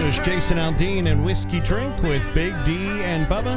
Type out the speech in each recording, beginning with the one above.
There's Jason Aldean and Whiskey Drink with Big D and Bubba.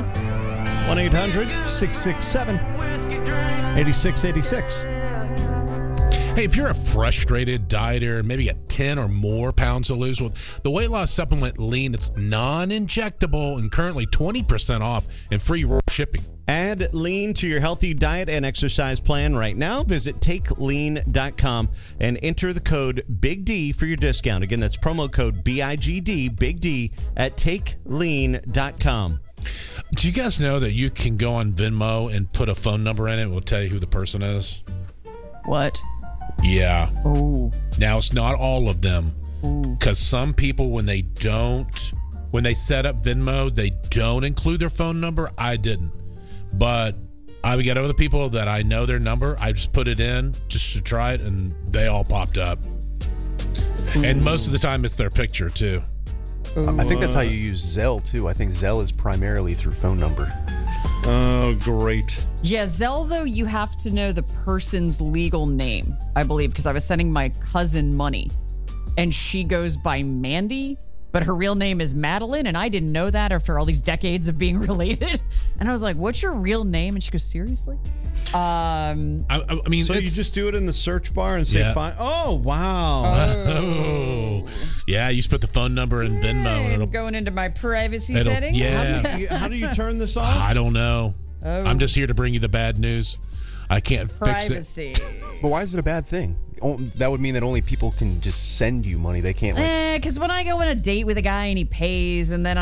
1-800-667-8686. Hey, if you're a frustrated dieter, maybe got 10 or more pounds to lose, well, the weight loss supplement Lean, it's non-injectable and currently 20% off and free shipping. Add Lean to your healthy diet and exercise plan right now. Visit TakeLean.com and enter the code Big D for your discount. Again, that's promo code BIGD, Big D, at TakeLean.com. Do you guys know that you can go on Venmo and put a phone number in it? It will tell you who the person is. What? Yeah. Oh. Now, it's not all of them. Because some people, when they set up Venmo, they don't include their phone number. I didn't. But I would get other people that I know their number. I just put it in just to try it, and they all popped up. And most of the time, it's their picture, too. I think that's how you use Zelle, too. I think Zelle is primarily through phone number. Oh, great. Yeah, Zelle, though, you have to know the person's legal name, I believe, because I was sending my cousin money, and she goes by Mandy, but her real name is Madeline, and I didn't know that after all these decades of being related. And I was like, what's your real name? And she goes, seriously? I mean, so you just do it in the search bar and say, Yeah. oh, wow. Oh. Yeah, you just put the phone number in Venmo. And I'm going into my privacy it'll- settings? yeah. How do you turn this off? I don't know. Oh. I'm just here to bring you the bad news. I can't fix it. Privacy. But why is it a bad thing? That would mean that only people can just send you money. They can't, like... Because when I go on a date with a guy and he pays, and then